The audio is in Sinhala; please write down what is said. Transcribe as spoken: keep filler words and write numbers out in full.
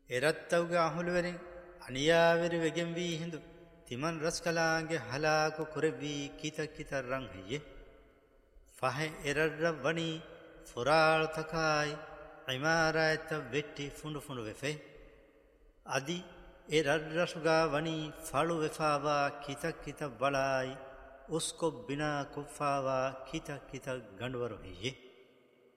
එරත්තව්ගේ අහුළුවරින් අනියාවෙරි වෙගෙන් වී හිඳු තිමන් රස්කලාගේ හලාකු කුරෙවී කිත කිත රං හියේ ෆහෙ එරර්ර වනි ෆුරාල්තකායි ඉමාරායත වෙට්ටි ෆුඬු ෆුඬු වෙෆේ අදි එරර්රසුගා වනි ෆලු වෙෆාවා කිත කිත බලයි උස්කො බිනා කුෆාවා කිත කිත ගඬවරු හියේ